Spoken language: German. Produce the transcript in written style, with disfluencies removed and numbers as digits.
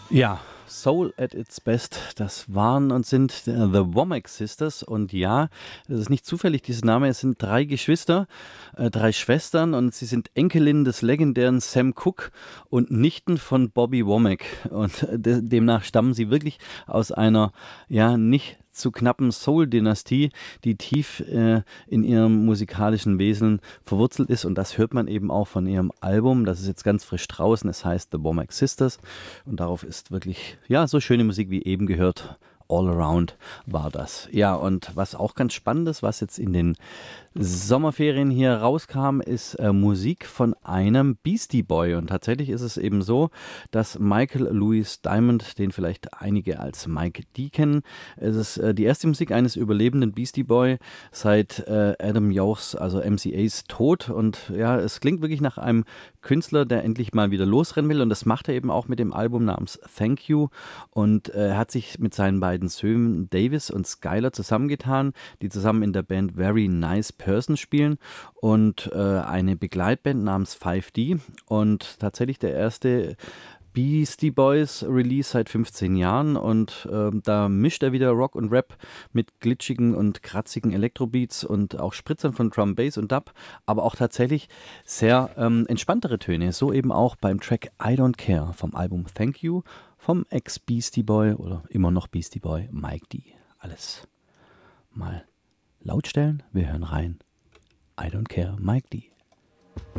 Ja, Soul at its best, das waren und sind The Womack Sisters. Und ja, es ist nicht zufällig, dieser Name. Es sind drei Geschwister, drei Schwestern, und sie sind Enkelinnen des legendären Sam Cooke und Nichten von Bobby Womack. Und demnach stammen sie wirklich aus einer, ja, nicht zu knappen Soul-Dynastie, die tief in ihrem musikalischen Wesen verwurzelt ist. Und das hört man eben auch von ihrem Album. Das ist jetzt ganz frisch draußen. Es heißt The Womack Sisters. Und darauf ist wirklich, ja, so schöne Musik wie eben gehört. All Around war das. Ja, und was auch ganz spannend ist, was jetzt in den Sommerferien hier rauskam, ist Musik von einem Beastie Boy. Und tatsächlich ist es eben so, dass Michael Louis Diamond, den vielleicht einige als Mike D kennen, es ist die erste Musik eines überlebenden Beastie Boy seit Adam Yauchs, also MCAs Tod. Und ja, es klingt wirklich nach einem Künstler, der endlich mal wieder losrennen will. Und das macht er eben auch mit dem Album namens Thank You. Und er hat sich mit seinen beiden Söhnen Davis und Skylar zusammengetan, die zusammen in der Band Very Nice Person spielen, und eine Begleitband namens 5D. Und tatsächlich der erste Beastie Boys Release seit 15 Jahren, und da mischt er wieder Rock und Rap mit glitschigen und kratzigen Elektrobeats und auch Spritzern von Drum, Bass und Dub, aber auch tatsächlich sehr entspanntere Töne, so eben auch beim Track I Don't Care vom Album Thank You vom Ex-Beastie Boy oder immer noch Beastie Boy Mike D. Alles mal laut stellen, wir hören rein. I Don't Care, Mike D.